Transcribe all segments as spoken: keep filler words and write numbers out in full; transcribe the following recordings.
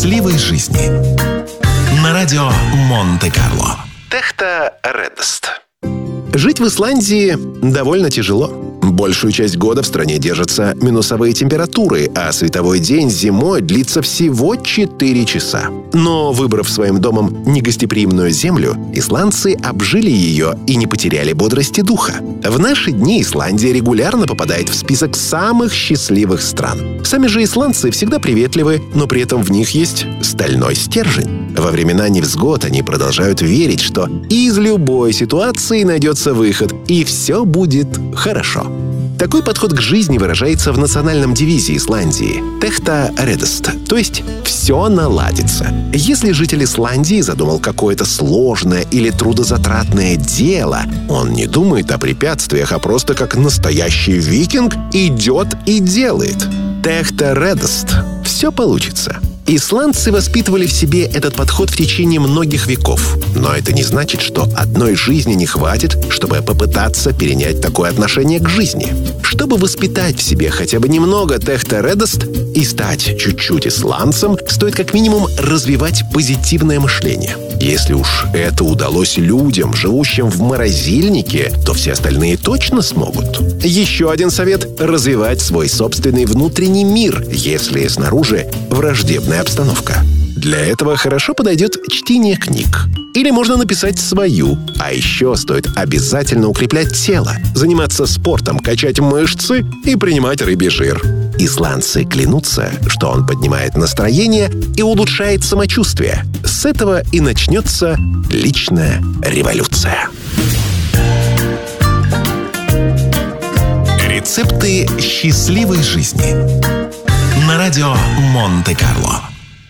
счастливой жизни. На радио Монте-Карло. Техта Редест. Жить в Исландии довольно тяжело. Большую часть года в стране держатся минусовые температуры, а световой день зимой длится всего четыре часа. Но, выбрав своим домом негостеприимную землю, исландцы обжили ее и не потеряли бодрости духа. В наши дни Исландия регулярно попадает в список самых счастливых стран. Сами же исландцы всегда приветливы, но при этом в них есть стальной стержень. Во времена невзгод они продолжают верить, что из любой ситуации найдется выход, и все будет хорошо. Такой подход к жизни выражается в национальном девизе Исландии «Техта Редест», то есть «все наладится». Если житель Исландии задумал какое-то сложное или трудозатратное дело, он не думает о препятствиях, а просто как настоящий викинг идет и делает. «Техта Редест» — все получится. Исландцы воспитывали в себе этот подход в течение многих веков. Но это не значит, что одной жизни не хватит, чтобы попытаться перенять такое отношение к жизни. Чтобы воспитать в себе хотя бы немного Техта Редест и стать чуть-чуть исландцем, стоит как минимум развивать позитивное мышление. Если уж это удалось людям, живущим в морозильнике, то все остальные точно смогут. Еще один совет – развивать свой собственный внутренний мир, если снаружи враждебная обстановка. Для этого хорошо подойдет чтение книг. Или можно написать свою. А еще стоит обязательно укреплять тело, заниматься спортом, качать мышцы и принимать рыбий жир. Исландцы клянутся, что он поднимает настроение и улучшает самочувствие. С этого и начнется личная революция. Рецепты счастливой жизни. На радио Монте-Карло.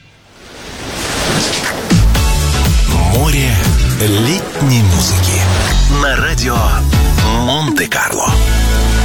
Море летней музыки. На радио Монте-Карло.